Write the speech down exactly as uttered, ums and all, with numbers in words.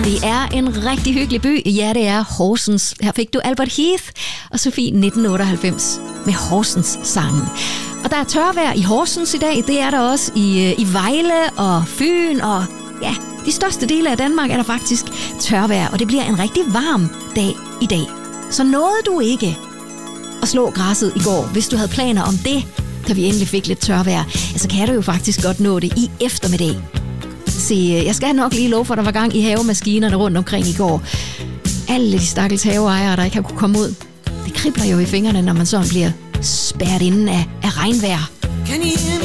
Det er en rigtig hyggelig by. Ja, det er Horsens. Her fik du Albert Heath og Sofie nitten otteoghalvfems med Horsens-sangen. Og der er tørvejr i Horsens i dag. Det er der også i, i Vejle og Fyn og ja, de største dele af Danmark er der faktisk tørvejr. Og det bliver en rigtig varm dag i dag. Så nåede du ikke at slå græsset i går, hvis du havde planer om det, da vi endelig fik lidt tørvejr, så kan du jo faktisk godt nå det i eftermiddag. Se, jeg skal nok lige love for, at der var gang i havemaskinerne rundt omkring i går. Alle de stakkels haveejere, der ikke har kunne komme ud, det kribler jo i fingrene, når man sådan bliver spærret inden af, af regnvejr.